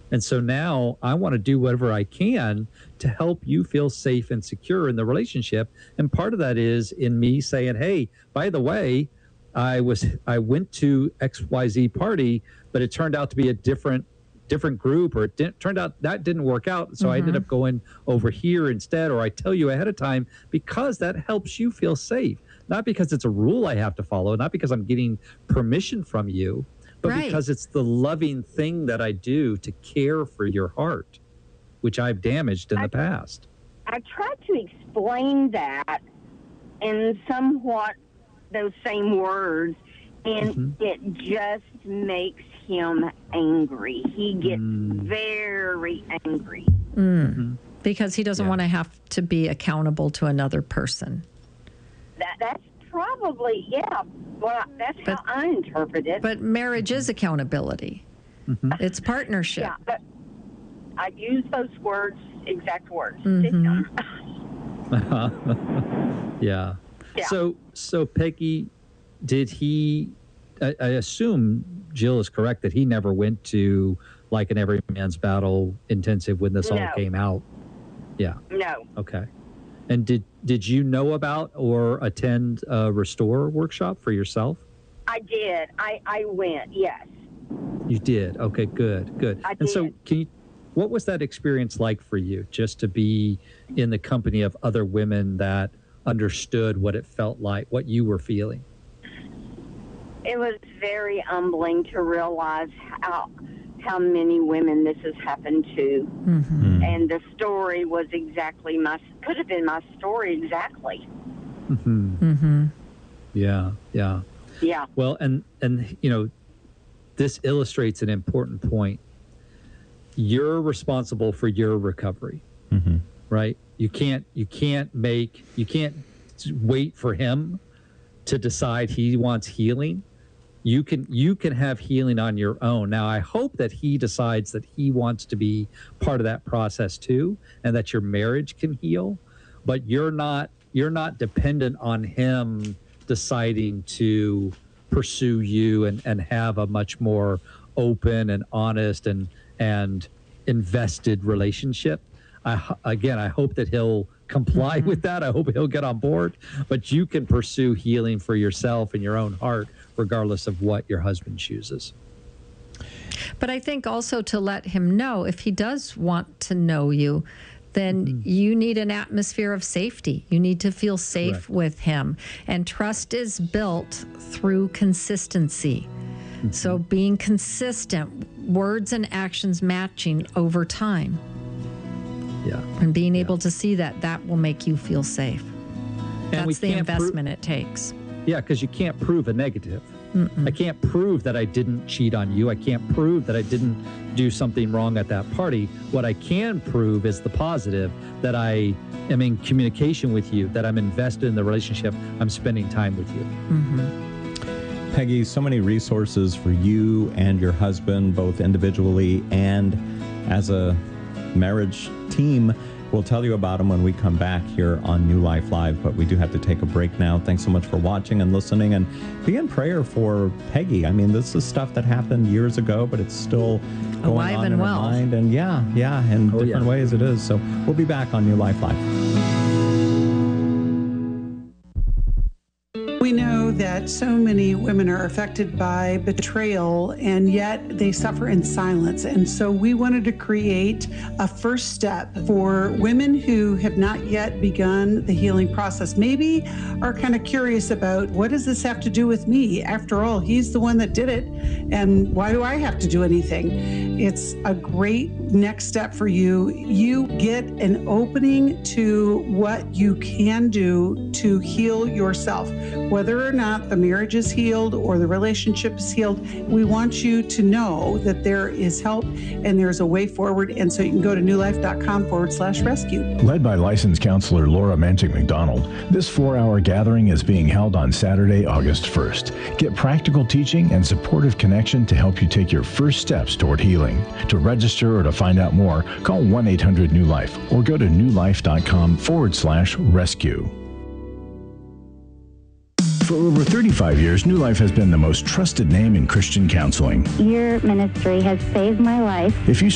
And so now I want to do whatever I can to help you feel safe and secure in the relationship. And part of that is in me saying, hey, by the way, I went to XYZ party, but it turned out to be a different group, or turned out that didn't work out. So I ended up going over here instead, or I tell you ahead of time, because that helps you feel safe. Not because it's a rule I have to follow, not because I'm getting permission from you, but because it's the loving thing that I do to care for your heart, which I've damaged in the past. I tried to explain that in somewhat those same words, and it just makes him angry. He gets very angry. Because he doesn't want to have to be accountable to another person. That's probably, well, that's how I interpret it. But marriage is accountability. It's partnership. Yeah, but I use those words, exact words. Yeah. So Peggy, did he, I assume Jill is correct that he never went to like an Every Man's Battle intensive when this all came out? Yeah. No. Okay. And did you know about or attend a Restore workshop for yourself? I did. I went, yes. You did? Okay, good. I and did. So what was that experience like for you, just to be in the company of other women that understood what it felt like, what you were feeling? It was very humbling to realize how many women this has happened to. And the story was exactly could have been my story exactly. Yeah. Well, and you know, this illustrates an important point. You're responsible for your recovery, right? You can't wait for him to decide he wants healing. You can have healing on your own. Now, I hope that he decides that he wants to be part of that process too, and that your marriage can heal, but you're not dependent on him deciding to pursue you and have a much more open and honest and invested relationship. I hope that he'll comply with that. I hope he'll get on board, but you can pursue healing for yourself and your own heart, regardless of what your husband chooses. But I think also to let him know, if he does want to know you, then you need an atmosphere of safety. You need to feel safe with him. And trust is built through consistency. So being consistent, words and actions matching over time. Yeah. And being able to see that will make you feel safe. That's the investment it takes. Yeah, because you can't prove a negative. I can't prove that I didn't cheat on you. I can't prove that I didn't do something wrong at that party. What I can prove is the positive, that I am in communication with you, that I'm invested in the relationship, I'm spending time with you. Peggy, so many resources for you and your husband, both individually and as a marriage team. We'll tell you about them when we come back here on New Life Live, but we do have to take a break now. Thanks so much for watching and listening, and be in prayer for Peggy. I mean, this is stuff that happened years ago, but it's still going alive on and in well. her mind, and in different ways it is. So we'll be back on New Life Live. We know that so many women are affected by betrayal, and yet they suffer in silence. And so we wanted to create a first step for women who have not yet begun the healing process, maybe are kind of curious about, what does this have to do with me? After all, he's the one that did it, and why do I have to do anything? It's a great next step for you. You get an opening to what you can do to heal yourself. Whether or not the marriage is healed or the relationship is healed, we want you to know that there is help and there's a way forward. And so you can go to newlife.com/rescue. Led by licensed counselor Laura Manchik McDonald, this 4-hour gathering is being held on Saturday, August 1st. Get practical teaching and supportive connection to help you take your first steps toward healing. To register or to find out more, call 1-800-NEW-LIFE or go to newlife.com/rescue. For over 35 years, New Life has been the most trusted name in Christian counseling. Your ministry has saved my life. If you